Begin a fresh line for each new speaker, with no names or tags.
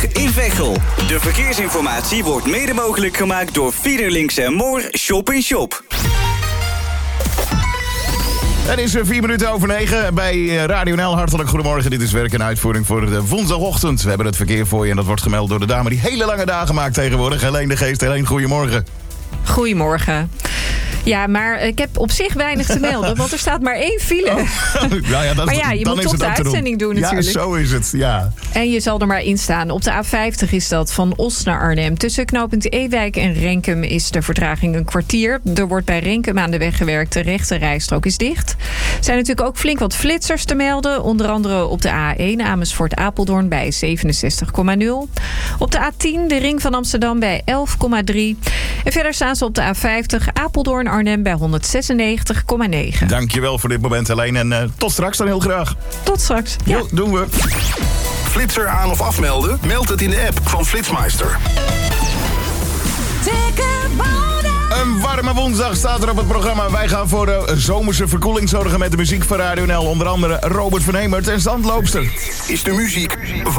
in Veghel. De verkeersinformatie wordt mede mogelijk gemaakt door Fiederlinks en Moor Shop in Shop.
Het is 4:04 bij Radio NL. Hartelijk goedemorgen. Dit is werk en uitvoering voor de woensdagochtend. We hebben het verkeer voor je en dat wordt gemeld door de dame die hele lange dagen maakt tegenwoordig. Helene de Geest. Helene, goedemorgen.
Goedemorgen. Ja, maar ik heb op zich weinig te melden, want er staat maar 1 file.
Oh. Nou ja,
maar ja, je moet toch de uitzending doen natuurlijk.
Ja, zo is het, ja.
En je zal er maar in staan. Op de A50 is dat, van Os naar Arnhem. Tussen knooppunt Ewijk en Renkum is de vertraging een kwartier. Er wordt bij Renkum aan de weg gewerkt. De rechte rijstrook is dicht. Er zijn natuurlijk ook flink wat flitsers te melden. Onder andere op de A1 Amersfoort-Apeldoorn bij 67,0. Op de A10 de ring van Amsterdam bij 11,3. En verder staan ze op de A50 Apeldoorn-Arnhem bij 196,9.
Dankjewel voor dit moment, Helene. En tot straks dan heel graag.
Tot straks. Ja.
Jo, doen we.
Flitser aan of afmelden? Meld het in de app van Flitsmeister.
Een warme woensdag staat er op het programma. Wij gaan voor de zomerse verkoeling zorgen met de muziek van Radio NL. Onder andere Robert van Hemert en Zandloopster.
Is de muziek